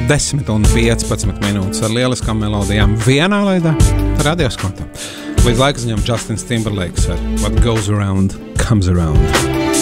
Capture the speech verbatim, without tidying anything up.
desmit un piecpadsmit minūtes ar lieliskām melodijām vienā laidā radioskotā. Līdz laika ziņām Justins Timberlakes ar What Goes Around Comes Around.